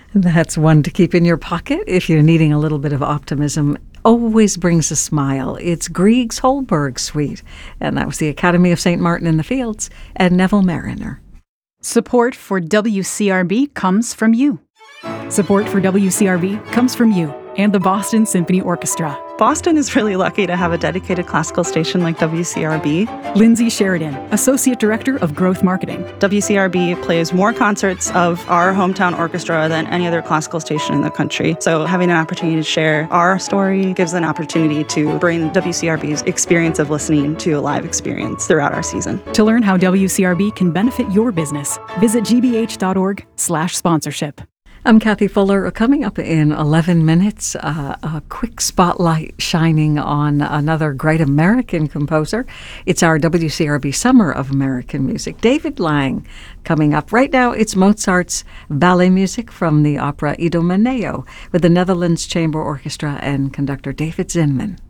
That's one to keep in your pocket if you're needing a little bit of optimism. Always brings a smile. It's Grieg's Holberg Suite, and that was the Academy of St. Martin in the Fields and Neville Mariner. Support for WCRB comes from you. Support for WCRB comes from you and the Boston Symphony Orchestra. Boston is really lucky to have a dedicated classical station like WCRB. Lindsay Sheridan, Associate Director of Growth Marketing. WCRB plays more concerts of our hometown orchestra than any other classical station in the country. So having an opportunity to share our story gives an opportunity to bring WCRB's experience of listening to a live experience throughout our season. To learn how WCRB can benefit your business, visit gbh.org/sponsorship. I'm Kathy Fuller. Coming up in 11 minutes, a quick spotlight shining on another great American composer. It's our WCRB Summer of American Music. David Lang coming up. Right now, it's Mozart's ballet music from the opera Idomeneo with the Netherlands Chamber Orchestra and conductor David Zinman.